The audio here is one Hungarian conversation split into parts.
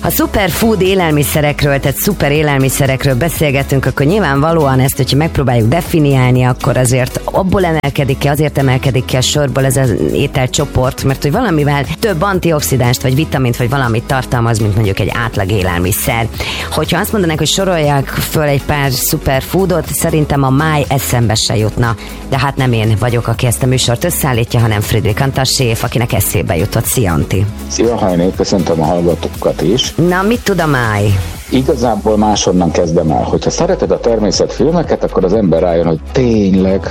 Ha superfood élelmiszerekről, tehát szuper élelmiszerekről beszélgetünk, akkor nyilvánvalóan ezt, hogyha megpróbáljuk definiálni, akkor azért abból azért emelkedik ki a sorból ez az ételcsoport, mert hogy valamivel több antioxidást, vagy vitamint, vagy valamit tartalmaz, mint mondjuk egy átlag élelmiszer. Hogyha azt mondanák, hogy sorolják föl egy pár superfoodot, szerintem a máj eszembe se jutna. De hát nem én vagyok, aki ezt a műsort összeállítja, hanem Friedrich Antal séf, akinek eszébe jutott. Szia, Anti! Szia, Hajné, köszöntöm a hallgatókat is. Na, mit tud a máj? Igazából máshonnan kezdem el. Hogyha szereted a természetfilmeket, akkor az ember rájön, hogy tényleg,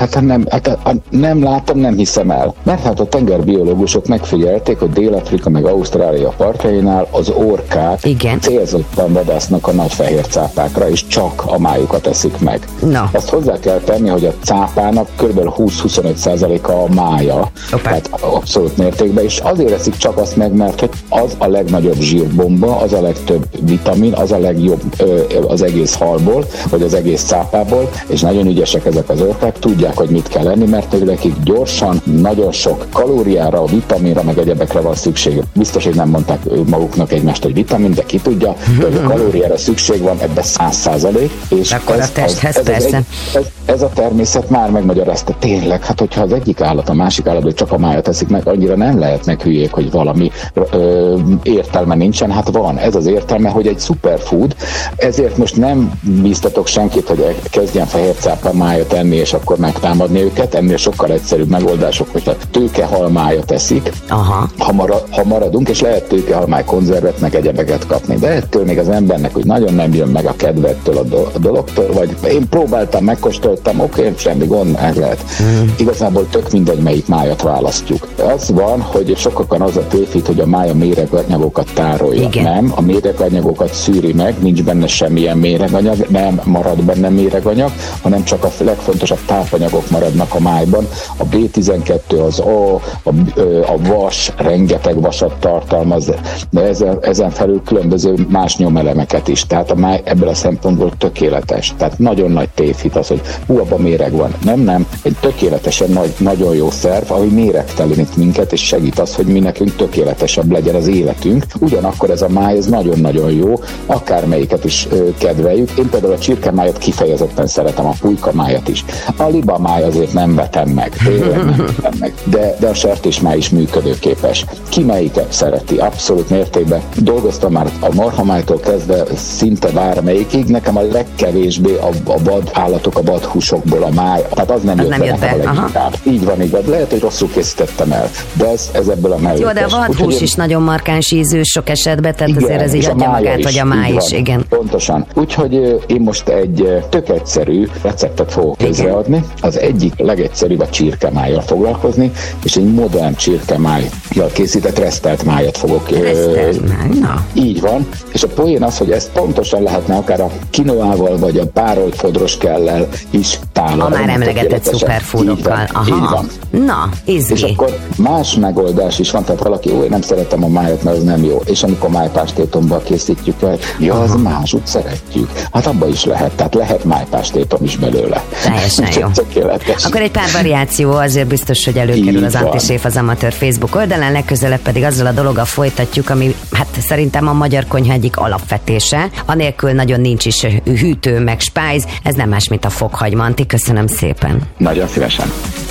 nem látom, nem hiszem el. Mert hát a tengerbiológusok megfigyelték, hogy Dél-Afrika meg Ausztrália partjainál az orkák célzottan vadásznak a nagy fehér cápákra, és csak a májukat eszik meg. No. Azt hozzá kell tenni, hogy a cápának kb. 20-25%-a a mája, tehát abszolút mértékben, és azért eszik csak azt meg, mert hogy az a legnagyobb zsírbomba, az a legtöbb vitamin, az a legjobb az egész halból, vagy az egész cápából, és nagyon ügyesek ezek az orkák, tudják, hogy mit kell enni, mert nekik gyorsan, nagyon sok kalóriára, vitaminra, meg egyebekre van szükség. Biztos, hogy nem mondták maguknak egymást, hogy vitamin, de ki tudja, hogy a kalóriára szükség van, ebbe 100%, és akkor a testhez persze. Ez a természet már megmagyarázta tényleg, hát hogyha az egyik állat a másik állatból csak a májat teszik meg, annyira nem lehetnek hülyék, hogy valami értelme nincsen, hát van. Ez az értelme, hogy egy superfood, ezért most nem bíztatok senkit, hogy kezdjen fehér cápa májat enni, és akkor megtámadni őket, ennél sokkal egyszerűbb megoldások, hogyha tőkehalmájat teszik, ha maradunk, és lehet tőkehalmáj konzervet, meg egyebeket kapni, de ettől még az embernek úgy nagyon nem jön meg a kedvettől a dologtól, vagy én próbáltam, megkóstoltam, oké, semmi gond, meg lehet. Igazából tök mindegy, melyik májat választjuk. Az van, hogy sokakon az a tévhit, hogy a máj a méreganyagokat tárolja. Igen. Nem, a méreganyagokat szűri meg, nincs benne semmilyen méreganyag, nem marad benne méreganyag, hanem csak a legfontosabb tápanyagok maradnak a májban. A B12, az a vas, rengeteg vasat tartalmaz, de ezen felül különböző más nyomelemeket is. Tehát a máj ebből a szempontból tökéletes. Tehát nagyon nagy tévhit az, hogy abban méreg van. Nem, egy tökéletesen nagyon jó szerv, ami méregtelenít minket, és segít az, hogy mi nekünk tökéletesebb legyen az életünk. Ugyanakkor ez a máj, ez nagyon-nagyon jó, akármelyiket is kedveljük. Én például a csirkemájat kifejezetten szeretem, a pulykamájat is. A libamáj azért nem vetem meg, de a sertésmáj is működőképes. Ki melyiket szereti? Abszolút mértékben. Dolgoztam már a marhamájtól kezdve szinte bármelyikig, nekem a legkevésbé a vad állatok, a vad húsokból a máj, tehát az nem jött be nekem a leginkább. Így van, igaz. Lehet, hogy rosszul készítettem el, de ez ebből a mellékes. Jó, de a vad hús is nagyon markáns ízű sok esetben, tehát igen, azért ez így adja magát, hogy a máj is, igen. Pontosan. Úgyhogy én most egy tök egyszerű receptet fogok közreadni. Az egyik legegyszerűbb a csirkemájjal foglalkozni, és egy modern csirkemájjal készített resztelt májat fogok. Így van. És a poén az, hogy ezt pontosan lehetne akár a kinoával, vagy a párolt fodroskellel is tálalni. A már emlegetett szuperfoodokkal. Így van. Na, izgi. És akkor más megoldás is van, tehát valaki, én nem szeretem a májat, mert az nem jó. És amikor májpástétomban készítjük el, az más, úgy szeretjük. Hát abba is lehet, tehát lehet májpástétom is belőle. Teljesen jó. Akkor egy pár variáció azért biztos, hogy előkerül az Antiséf az amatőr Facebook oldalán, legközelebb pedig azzal a dologgal folytatjuk, ami hát szerintem a magyar konyha egyik alapvetése. Anélkül nagyon nincs is hűtő meg spájz, ez nem más, mint a fokhagyma. Anti, köszönöm szépen. Nagyon szívesen.